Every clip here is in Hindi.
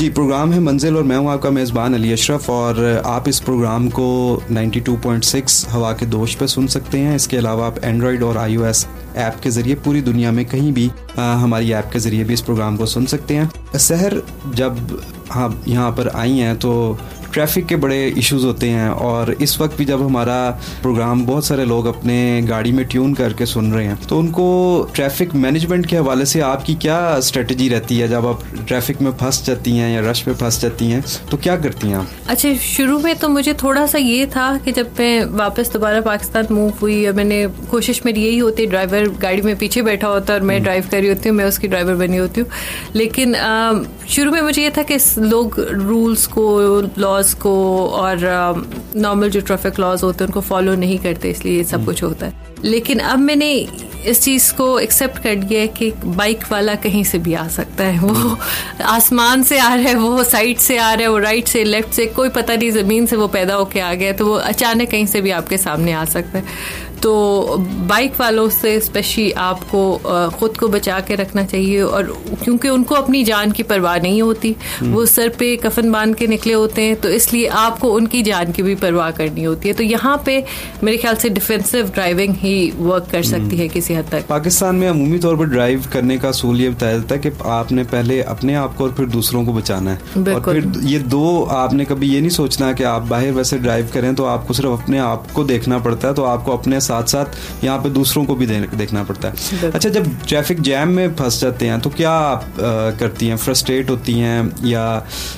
जी, प्रोग्राम है मंजिल और मैं हूं आपका मेज़बान अली अशरफ और आप इस प्रोग्राम को 92.6 हवा के दोष पे सुन सकते हैं। इसके अलावा आप एंड्रॉयड और iOS ऐप के ज़रिए पूरी दुनिया में कहीं भी हमारी ऐप के ज़रिए भी इस प्रोग्राम को सुन सकते हैं। सहर, जब आप यहाँ पर आई हैं तो ट्रैफिक के बड़े इश्यूज होते हैं और इस वक्त भी जब हमारा प्रोग्राम बहुत सारे लोग अपने गाड़ी में ट्यून करके सुन रहे हैं तो उनको ट्रैफिक मैनेजमेंट के हवाले से आपकी क्या स्ट्रेटजी रहती है? जब आप ट्रैफिक में फंस जाती हैं या रश में फंस जाती हैं तो क्या करती हैं आप? अच्छा, शुरू में तो मुझे थोड़ा सा ये था कि जब मैं वापस दोबारा पाकिस्तान मूव हुई और मैंने कोशिश मेरी यही होती है, ड्राइवर गाड़ी में पीछे बैठा होता है और मैं ड्राइव कर रही होती हूँ, मैं उसकी ड्राइवर बनी होती हूँ। लेकिन शुरू में मुझे ये था कि लोग रूल्स को, लॉज को और नॉर्मल जो ट्रैफिक लॉज होते हैं उनको फॉलो नहीं करते, इसलिए सब कुछ होता है। लेकिन अब मैंने इस चीज़ को एक्सेप्ट कर लिया है कि बाइक वाला कहीं से भी आ सकता है। वो आसमान से आ रहा है, वो साइड से आ रहा है, वो राइट से, लेफ्ट से, कोई पता नहीं, ज़मीन से वो पैदा होके आ गया, तो वो अचानक कहीं से भी आपके सामने आ सकता है। तो बाइक वालों से स्पेशली आपको ख़ुद को बचा के रखना चाहिए, और क्योंकि उनको अपनी जान की परवाह नहीं होती, वो सर पे कफन बांध के निकले होते हैं, तो इसलिए आपको उनकी जान की भी परवाह करनी होती है। तो यहाँ पे मेरे ख्याल से डिफेंसिव ड्राइविंग ही वर्क कर सकती है किसी हद तक। पाकिस्तान में अमूमी तौर पर ड्राइव करने का असूल ये बताया जाता है कि आपने पहले अपने आप को और फिर दूसरों को बचाना है, और फिर ये दो, आपने कभी ये नहीं सोचना कि आप बाहर वैसे ड्राइव करें तो आपको सिर्फ अपने आप को देखना पड़ता है, तो आपको अपने साथ साथ यहाँ पे दूसरों को भी देखना पड़ता है। अच्छा, जब ट्रैफिक जैम में फंस जाते हैं तो क्या आप करती हैं? फ्रस्ट्रेट होती हैं या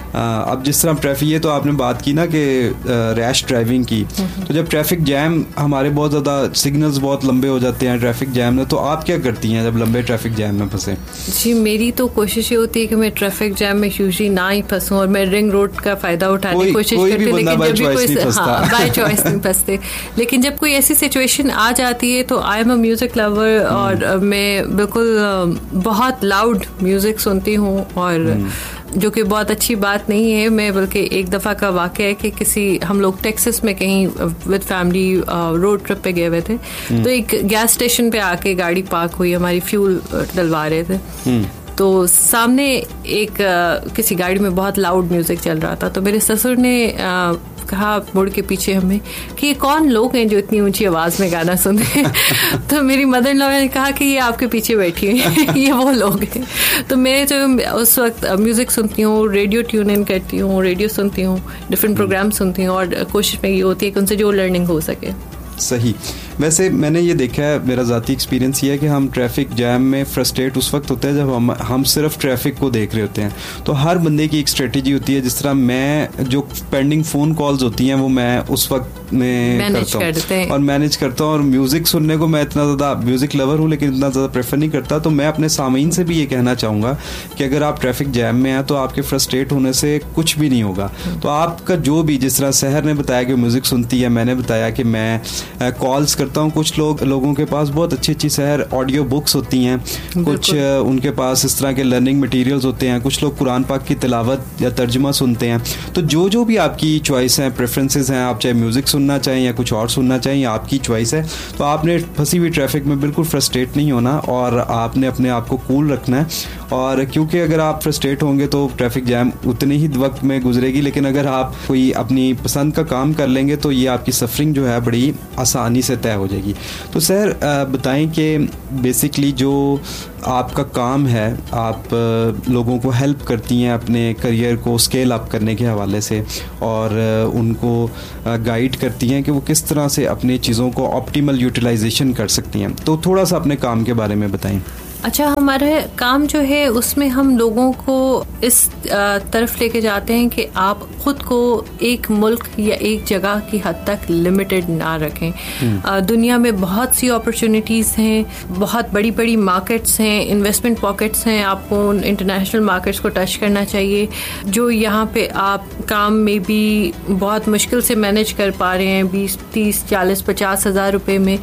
अब जिस तरह ट्रैफिक, ये तो आपने बात की ना कि रैश ड्राइविंग की, तो जब ट्रैफिक जैम, हमारे बहुत ज़्यादा सिग्नल्स बहुत लंबे हो जाते हैं ट्रैफिक जैम में, तो आप क्या करती हैं जब लंबे ट्रैफिक जैम में फंसे? जी, मेरी तो कोशिश ये होती है कि मैं ट्रैफिक जैम में यूजुअली ना ही फंसूं और मैं रिंग रोड का फ़ायदा उठाने की कोशिश करती हूँ, लेकिन जब भी कोई बाय चॉइस नहीं फंसते। लेकिन जब कोई ऐसी सिचुएशन आ जाती है तो I am a music lover और मैं बिल्कुल बहुत लाउड म्यूज़िक सुनती हूँ, और जो कि बहुत अच्छी बात नहीं है। मैं बल्कि एक दफ़ा का वाक़या है कि हम लोग टेक्सास में कहीं विद फैमिली रोड ट्रिप पे गए हुए थे, तो एक गैस स्टेशन पे आके गाड़ी पार्क हुई, हमारी फ्यूल डलवा रहे थे, तो सामने एक किसी गाड़ी में बहुत लाउड म्यूज़िक चल रहा था। तो मेरे ससुर ने कहा मुड़ के पीछे हमें कि ये कौन लोग हैं जो इतनी ऊंची आवाज़ में गाना सुन रहे हैं? तो मेरी मदर इन लॉ ने कहा कि ये आपके पीछे बैठी हैं, ये वो लोग हैं। तो मैं जो उस वक्त म्यूज़िक सुनती हूँ, रेडियो ट्यून इन करती हूँ, रेडियो सुनती हूँ, डिफरेंट प्रोग्राम सुनती हूँ, और कोशिश में ये होती है कि उनसे जो लर्निंग हो सके। सही। वैसे मैंने ये देखा है, मेरा ज़ाती एक्सपीरियंस ये है कि हम ट्रैफिक जैम में फ्रस्ट्रेट उस वक्त होते हैं जब हम सिर्फ ट्रैफिक को देख रहे होते हैं। तो हर बंदे की एक स्ट्रेटजी होती है, जिस तरह मैं जो पेंडिंग फ़ोन कॉल्स होती हैं वो मैं उस वक्त में करता हूँ और मैनेज करता हूँ, और म्यूज़िक सुनने को मैं इतना ज़्यादा म्यूज़िक लवर हूँ लेकिन इतना ज़्यादा प्रेफर नहीं करता। तो मैं अपने सामीन से भी ये कहना चाहूँगा कि अगर आप ट्रैफिक जैम में हैं तो आपके फ्रस्ट्रेट होने से कुछ भी नहीं होगा। तो आपका जो भी, जिस तरह सहर ने बताया कि म्यूज़िक सुनती है, मैंने बताया कि मैं कॉल्स करता हूँ, कुछ लोगों के पास बहुत अच्छी अच्छी सहर ऑडियो बुक्स होती हैं, कुछ उनके पास इस तरह के लर्निंग मटेरियल्स होते हैं, कुछ लोग कुरान पाक की तिलावत या तर्जुमा सुनते हैं। तो जो भी आपकी चॉइस है, प्रेफरेंसेस हैं, आप चाहे म्यूज़िक सुनना चाहें या कुछ और सुनना चाहें, आपकी चॉइस है। तो आपने फंसी हुई ट्रैफिक में बिल्कुल फ्रस्ट्रेट नहीं होना और आपने अपने आप को कूल रखना है। और क्योंकि अगर आप फ्रस्ट्रेट होंगे तो ट्रैफिक जैम उतने ही वक्त में गुजरेगी, लेकिन अगर आप कोई अपनी पसंद का काम कर लेंगे तो ये आपकी सफरिंग जो है बड़ी आसानी से तय हो जाएगी। तो सर बताएं कि बेसिकली जो आपका काम है, आप लोगों को हेल्प करती हैं अपने करियर को स्केल अप करने के हवाले से और उनको गाइड करती हैं कि वो किस तरह से अपनी चीज़ों को ऑप्टिमल यूटिलाइजेशन कर सकती हैं। तो थोड़ा सा अपने काम के बारे में बताएं। अच्छा, हमारा काम जो है उसमें हम लोगों को इस तरफ लेके जाते हैं कि आप खुद को एक मुल्क या एक जगह की हद तक लिमिटेड ना रखें। दुनिया में बहुत सी अपॉर्चुनिटीज़ हैं, बहुत बड़ी बड़ी मार्केट्स हैं, इन्वेस्टमेंट पॉकेट्स हैं। आपको इंटरनेशनल मार्केट्स को टच करना चाहिए। जो यहाँ पे आप काम में भी बहुत मुश्किल से मैनेज कर पा रहे हैं 20, 30, 40, 50 हज़ार रुपये में,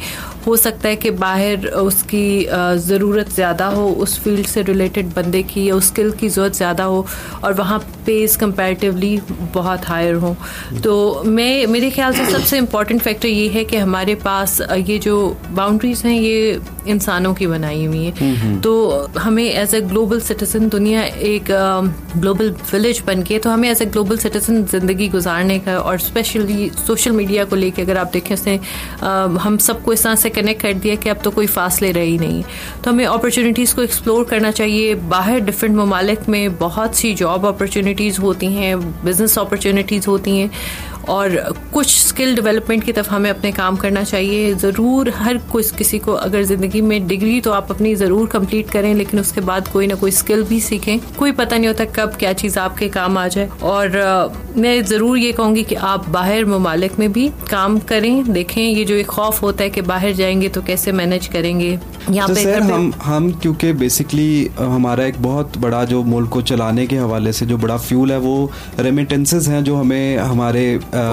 हो सकता है कि बाहर उसकी ज़रूरत ज़्यादा हो, उस फील्ड से रिलेटेड बंदे की या उस स्किल की ज़रूरत ज़्यादा हो और वहाँ पेज कंपैरेटिवली बहुत हायर हो। तो मेरे ख्याल से सबसे इम्पॉर्टेंट फैक्टर ये है कि हमारे पास ये जो बाउंड्रीज हैं ये इंसानों की बनाई हुई है। तो हमें एज ए ग्लोबल सिटीजन, दुनिया एक ग्लोबल विलेज बन के, तो हमें एज ए ग्लोबल सिटीजन ज़िंदगी गुजारने का, और स्पेशली सोशल मीडिया को लेके अगर आप देखें उसने हम सबको इस तरह से कनेक्ट कर दिया कि अब तो कोई फासले रहे ही नहीं। तो हमें अपॉर्चुनिटीज़ को एक्सप्लोर करना चाहिए। बाहर डिफरेंट ममालिक में बहुत सी जॉब अपॉर्चुनिटीज़ होती हैं, बिजनेस अपॉर्चुनिटीज़ होती हैं, और कुछ स्किल डेवलपमेंट की तरफ हमें अपने काम करना चाहिए। ज़रूर हर किसी को अगर ज़िंदगी में डिग्री तो आप अपनी ज़रूर कंप्लीट करें, लेकिन उसके बाद कोई ना कोई स्किल भी सीखें। कोई पता नहीं होता कब क्या चीज़ आपके काम आ जाए। और मैं ज़रूर ये कहूँगी कि आप बाहर ममालिक में भी काम करें, देखें। ये जो एक खौफ होता है कि बाहर जाएंगे तो कैसे मैनेज करेंगे यहाँ पे। सर हम क्योंकि बेसिकली हमारा एक बहुत बड़ा जो मुल्क को चलाने के हवाले से जो बड़ा फ्यूल है वो रेमिटेंसेस हैं जो हमें हमारे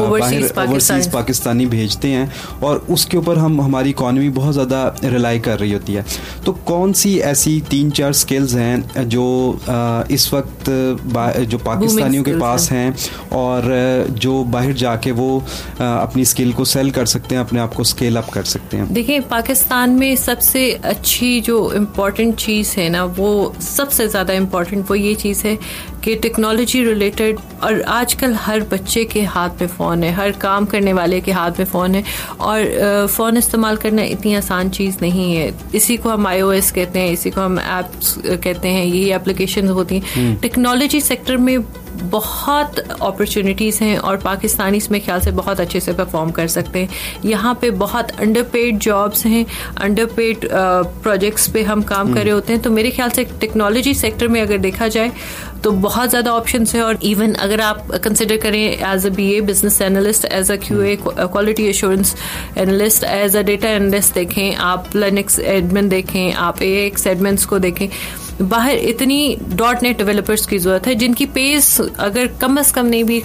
ओवरसीज पाकिस्तानी भेजते हैं, और उसके ऊपर हमारी इकॉनमी बहुत ज़्यादा रिलाई कर रही होती है। तो कौन सी ऐसी 3-4 स्किल्स हैं जो इस वक्त जो पाकिस्तानियों के पास हैं और जो बाहर जाके वो अपनी स्किल को सेल कर सकते हैं, अपने आप को स्केल अप कर सकते हैं? देखिए, पाकिस्तान में सबसे अच्छी जो इम्पोर्टेंट चीज़ है ना, वो सबसे ज़्यादा इम्पोर्टेंट वो ये चीज़ है कि टेक्नोलॉजी रिलेटेड, और आजकल हर बच्चे के हाथ में फ़ोन है, हर काम करने वाले के हाथ में फ़ोन है, और फ़ोन इस्तेमाल करना इतनी आसान चीज़ नहीं है। इसी को हम iOS कहते हैं, इसी को हम ऐप्स कहते हैं, यही एप्लीकेशन होती हैं। टेक्नोलॉजी सेक्टर में बहुत अपॉर्चुनिटीज़ हैं और पाकिस्तानी इसमें ख्याल से बहुत अच्छे से परफॉर्म कर सकते हैं। यहाँ पे बहुत अंडरपेड जॉब्स हैं, अंडरपेड प्रोजेक्ट्स पे हम काम कर रहे होते हैं। तो मेरे ख्याल से टेक्नोलॉजी सेक्टर में अगर देखा जाए तो बहुत ज़्यादा ऑप्शंस हैं। और इवन अगर आप कंसिडर करें as a BA business analyst, as a QA quality assurance analyst, as a data analyst देखें, आप लिनक्स एडमिन देखें, आप AX एडमिन्स को देखें, बाहर इतनी .NET डेवलपर्स की ज़रूरत है जिनकी पेज अगर कम से कम नहीं भी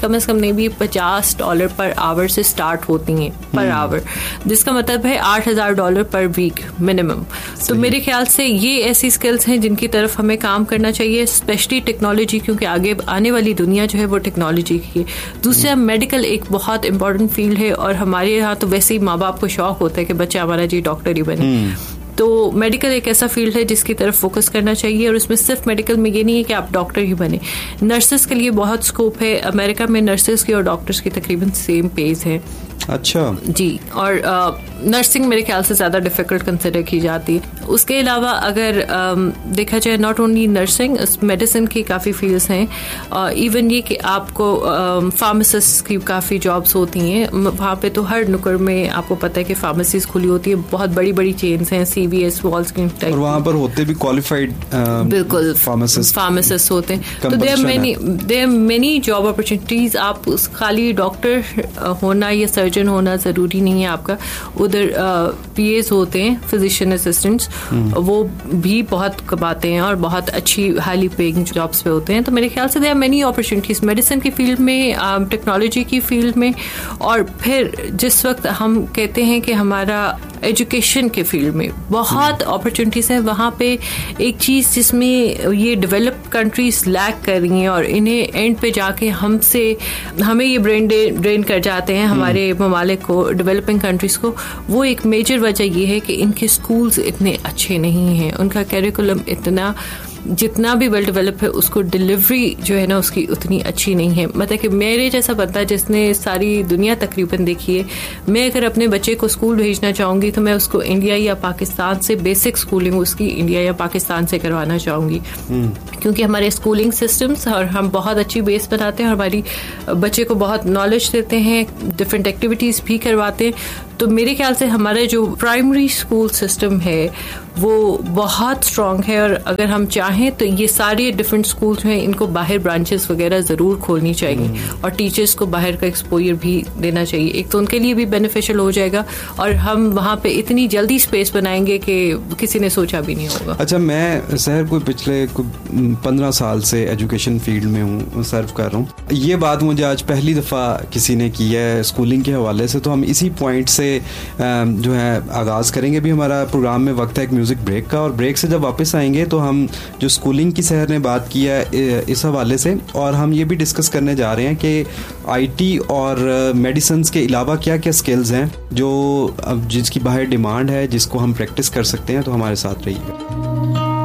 $50 पर आवर से स्टार्ट होती हैं पर आवर, जिसका मतलब है $8,000 पर वीक मिनिमम। तो मेरे ख्याल से ये ऐसी स्किल्स हैं जिनकी तरफ हमें काम करना चाहिए, स्पेशली टेक्नोलॉजी, क्योंकि आगे आने वाली दुनिया जो है वो टेक्नोलॉजी की है। दूसरा, मेडिकल एक बहुत इंपॉर्टेंट फील्ड है, और हमारे यहाँ तो वैसे ही माँ बाप को शौक होता है कि बच्चा हमारा जी डॉक्टर ही बने। तो मेडिकल एक ऐसा फील्ड है जिसकी तरफ फोकस करना चाहिए, और उसमें सिर्फ मेडिकल में ये नहीं है कि आप डॉक्टर ही बने। नर्सेस के लिए बहुत स्कोप है। अमेरिका में नर्सेस की और डॉक्टर्स की तकरीबन सेम पेज है। अच्छा जी, और नर्सिंग मेरे ख्याल से ज़्यादा डिफ़िकल्ट कंसिडर की जाती है। उसके अलावा अगर देखा जाए, नॉट ओनली नर्सिंग, मेडिसिन की काफ़ी फील्ड्स हैं। इवन ये कि आपको फार्मासिस्ट की काफ़ी जॉब्स होती हैं। वहाँ पे तो हर नुक्कड़ में आपको पता है कि फार्मेसीज खुली होती है, बहुत बड़ी बड़ी चेन्स हैं, CVS, वॉल्ग्रीन टाइप, और वहाँ पर होते भी क्वालिफाइड बिल्कुल फार्मासिस्ट होते हैं। तो देयर मेनी जॉब अपॉर्चुनिटीज़। आप खाली डॉक्टर होना या सर्जन होना ज़रूरी नहीं है आपका। उधर PAs होते हैं, फिजिशियन असिस्टेंट्स, वो भी बहुत कमाते हैं और बहुत अच्छी हाईली पेइंग जॉब्स पे होते हैं। तो मेरे ख्याल से there are many opportunities medicine की फील्ड में, टेक्नोलॉजी की फील्ड में, और फिर जिस वक्त हम कहते हैं कि हमारा एजुकेशन के फील्ड में बहुत अपॉर्चुनिटीज़ हैं, वहाँ पे एक चीज़ जिसमें ये डेवलप्ड कंट्रीज लैक कर रही हैं और इन्हें एंड पे जाके हमें ये ब्रेन ड्रेन कर जाते हैं हमारे ममालिक को, डेवलपिंग कंट्रीज़ को। वो एक मेजर वजह ये है कि इनके स्कूल्स इतने अच्छे नहीं हैं, उनका करिकुलम इतना जितना भी वेल डेवलप है उसको डिलीवरी जो है ना उसकी उतनी अच्छी नहीं है। मतलब कि मेरे जैसा बंदा जिसने सारी दुनिया तकरीबन देखी है, मैं अगर अपने बच्चे को स्कूल भेजना चाहूँगी तो मैं उसको इंडिया या पाकिस्तान से बेसिक स्कूलिंग उसकी इंडिया या पाकिस्तान से करवाना चाहूँगी, क्योंकि हमारे स्कूलिंग सिस्टम्स और हम बहुत अच्छी बेस बनाते हैं और हमारी बच्चे को बहुत नॉलेज देते हैं, डिफरेंट एक्टिविटीज़ भी करवाते हैं। तो मेरे ख्याल से हमारा जो प्राइमरी स्कूल सिस्टम है वो बहुत स्ट्रॉन्ग है, और अगर हम चाहें तो ये सारे डिफरेंट स्कूल्स हैं, इनको बाहर ब्रांचेस वगैरह ज़रूर खोलनी चाहिए और टीचर्स को बाहर का एक्सपोजर भी देना चाहिए। एक तो उनके लिए भी बेनिफिशियल हो जाएगा और हम वहाँ पे इतनी जल्दी स्पेस बनाएंगे कि किसी ने सोचा भी नहीं होगा। अच्छा, मैं शहर को पिछले 15 साल से एजुकेशन फील्ड में हूँ, सर्व कर रहा हूँ। ये बात मुझे आज पहली दफ़ा किसी ने की है स्कूलिंग के हवाले से, तो हम इसी पॉइंट से से जो है आगाज़ करेंगे भी हमारा प्रोग्राम में। वक्त है एक म्यूज़िक ब्रेक का, और ब्रेक से जब वापस आएंगे तो हम जो स्कूलिंग की सहर ने बात की है इस हवाले से, और हम ये भी डिस्कस करने जा रहे हैं कि IT और मेडिसिन के अलावा क्या क्या स्किल्स हैं जो अब जिसकी बाहर डिमांड है, जिसको हम प्रैक्टिस कर सकते हैं। तो हमारे साथ रहिए।